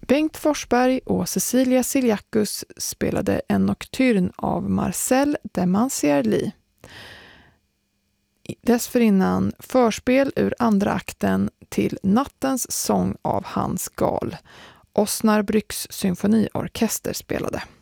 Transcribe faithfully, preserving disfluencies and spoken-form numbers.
Bengt Forsberg och Cecilia Siliakus spelade en nocturne av Marcel de Mancier-Ly. Dessförinnan förspel ur andra akten till Nattens sång av Hans Gahl. Osnabrücks symfoniorkester spelade.